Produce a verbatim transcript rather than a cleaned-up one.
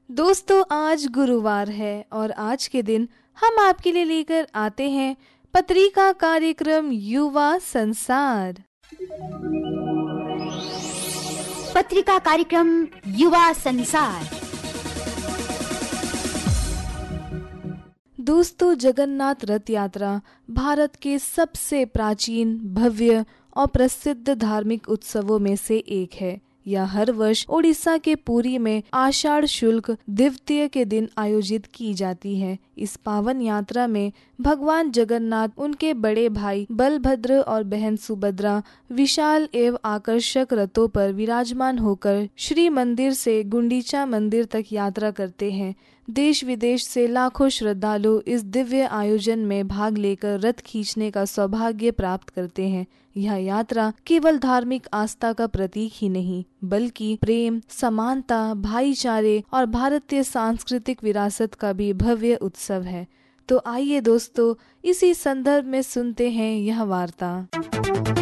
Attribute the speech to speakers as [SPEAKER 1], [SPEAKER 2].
[SPEAKER 1] दोस्तों, आज गुरुवार है और आज के दिन हम आपके लिए लेकर आते हैं पत्रिका कार्यक्रम युवा संसार।
[SPEAKER 2] पत्रिका कार्यक्रम युवा संसार।
[SPEAKER 1] दोस्तों, जगन्नाथ रथ यात्रा भारत के सबसे प्राचीन, भव्य और प्रसिद्ध धार्मिक उत्सवों में से एक है। यह हर वर्ष ओडिशा के पुरी में आषाढ़ शुल्क द्वितीया के दिन आयोजित की जाती है। इस पावन यात्रा में भगवान जगन्नाथ, उनके बड़े भाई बलभद्र और बहन सुभद्रा विशाल एवं आकर्षक रथों पर विराजमान होकर श्री मंदिर से गुंडीचा मंदिर तक यात्रा करते हैं। देश विदेश से लाखों श्रद्धालु इस दिव्य आयोजन में भाग लेकर रथ खींचने का सौभाग्य प्राप्त करते हैं। यह यात्रा केवल धार्मिक आस्था का प्रतीक ही नहीं, बल्कि प्रेम, समानता, भाईचारे और भारतीय सांस्कृतिक विरासत का भी भव्य उत्सव है। तो आइए दोस्तों, इसी संदर्भ में सुनते हैं यह वार्ता।